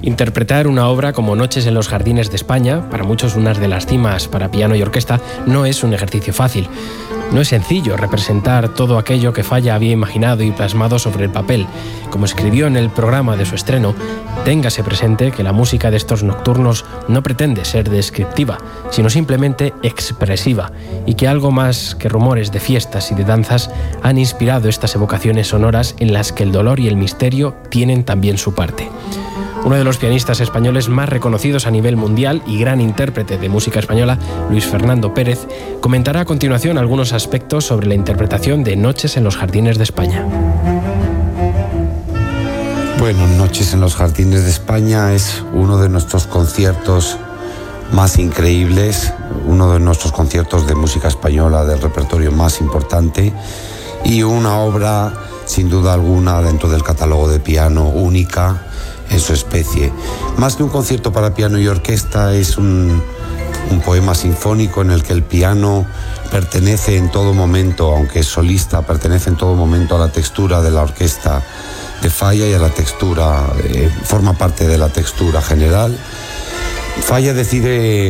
Interpretar una obra como Noches en los Jardines de España, para muchos una de las cimas para piano y orquesta, no es un ejercicio fácil. No es sencillo representar todo aquello que Falla había imaginado y plasmado sobre el papel. Como escribió en el programa de su estreno, téngase presente que la música de estos nocturnos no pretende ser descriptiva, sino simplemente expresiva, y que algo más que rumores de fiestas y de danzas han inspirado estas evocaciones sonoras en las que el dolor y el misterio tienen también su parte. Uno de los pianistas españoles más reconocidos a nivel mundial y gran intérprete de música española, Luis Fernando Pérez, comentará a continuación algunos aspectos sobre la interpretación de Noches en los Jardines de España. Bueno, Noches en los Jardines de España es uno de nuestros conciertos más increíbles, uno de nuestros conciertos de música española del repertorio más importante y una obra, sin duda alguna, dentro del catálogo de piano única en su especie. Más que un concierto para piano y orquesta, es un poema sinfónico en el que el piano pertenece en todo momento, aunque es solista, pertenece en todo momento a la textura de la orquesta de Falla y a la textura, forma parte de la textura general. Falla decide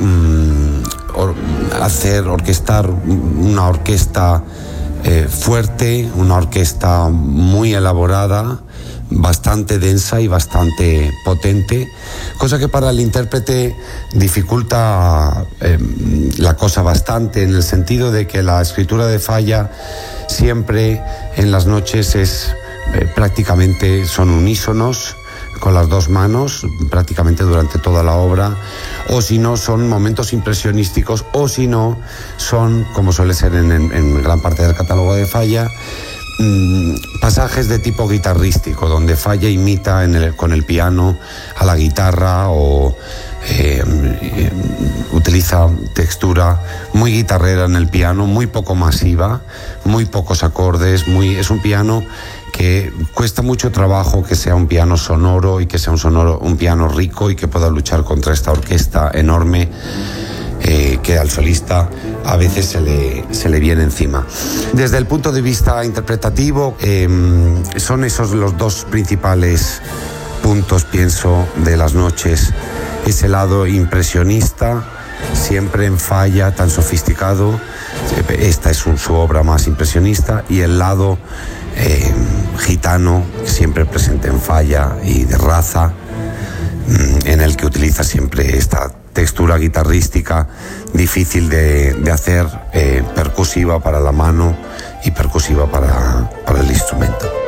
orquestar una orquesta fuerte, una orquesta muy elaborada, bastante densa y bastante potente, cosa que para el intérprete dificulta la cosa bastante, en el sentido de que la escritura de Falla siempre en las noches es prácticamente son unísonos con las dos manos prácticamente durante toda la obra, o si no son momentos impresionísticos, o si no son, como suele ser en gran parte del catálogo de Falla, pasajes de tipo guitarrístico, donde Falla imita con el piano a la guitarra o utiliza textura muy guitarrera en el piano, muy poco masiva, muy pocos acordes, es un piano que cuesta mucho trabajo que sea un piano sonoro y que sea un piano rico y que pueda luchar contra esta orquesta enorme que al solista a veces se le viene encima. Desde el punto de vista interpretativo, son esos los dos principales puntos, pienso, de las noches. Ese lado impresionista, siempre en Falla, tan sofisticado, esta es su obra más impresionista, y el lado gitano, siempre presente en Falla y de raza, en el que utiliza siempre esta textura guitarrística difícil de hacer, percusiva para la mano y percusiva para el instrumento.